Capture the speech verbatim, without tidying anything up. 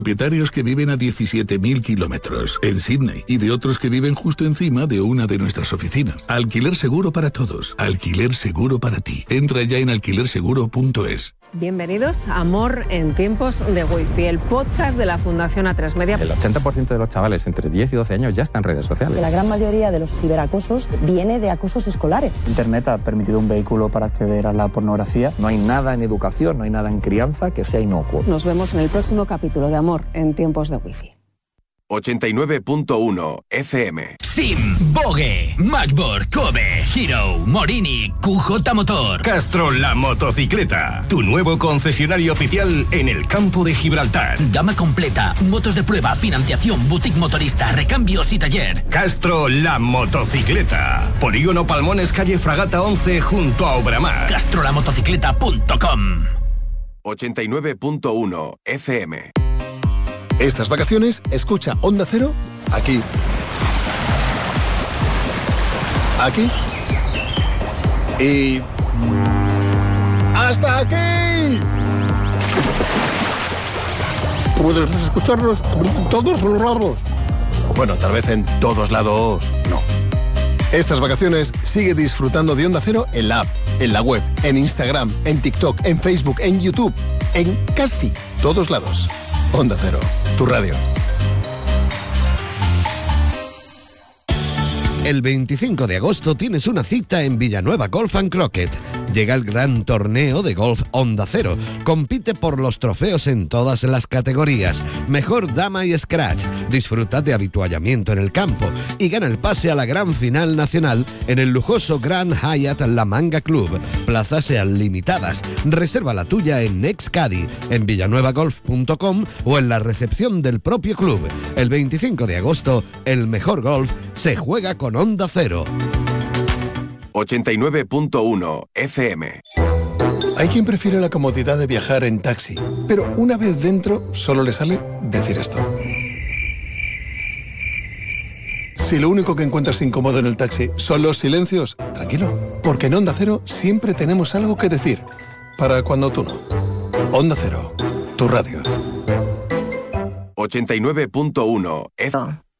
Propietarios que viven a diecisiete mil kilómetros en Sydney y de otros que viven justo encima de una de nuestras oficinas. Alquiler seguro para todos. Alquiler seguro para ti. Entra ya en alquiler seguro punto es. Bienvenidos a Amor en tiempos de Wi-Fi, el podcast de la Fundación A tres Media. El ochenta por ciento de los chavales entre diez y doce años ya están en redes sociales. La gran mayoría de los ciberacosos viene de acosos escolares. Internet ha permitido un vehículo para acceder a la pornografía. No hay nada en educación, no hay nada en crianza que sea inocuo. Nos vemos en el próximo capítulo de Amor en tiempos de Wi-Fi. ochenta y nueve punto uno F M. Sim, Vogue, Macboard, Kobe, Hero, Morini, Q J Motor. Castro la motocicleta, tu nuevo concesionario oficial en el campo de Gibraltar. Gama completa, motos de prueba, financiación, boutique motorista, recambios y taller. Castro la motocicleta. Polígono Palmones, calle Fragata once, junto a Obramar. castro la motocicleta punto com. ochenta y nueve punto uno F M. Estas vacaciones, escucha Onda Cero aquí. Aquí. Y... ¡hasta aquí! Puedes escucharlos en todos los lados. Bueno, tal vez en todos lados no. Estas vacaciones sigue disfrutando de Onda Cero en la app, en la web, en Instagram, en TikTok, en Facebook, en YouTube, en casi todos lados. Onda Cero, tu radio. El veinticinco de agosto tienes una cita en Villanueva Golf and Croquet. Llega el gran torneo de golf Onda Cero. Compite por los trofeos en todas las categorías. Mejor dama y scratch. Disfruta de habituallamiento en el campo y gana el pase a la gran final nacional en el lujoso Grand Hyatt La Manga Club. Plazas sean limitadas. Reserva la tuya en Nextcadi, en villanueva golf punto com o en la recepción del propio club. El veinticinco de agosto, el mejor golf se juega con Onda Cero. ochenta y nueve punto uno F M. Hay quien prefiere la comodidad de viajar en taxi, pero una vez dentro solo le sale decir esto. Si lo único que encuentras incómodo en el taxi son los silencios, tranquilo, porque en Onda Cero siempre tenemos algo que decir, para cuando tú no. Onda Cero, tu radio. ochenta y nueve punto uno F M.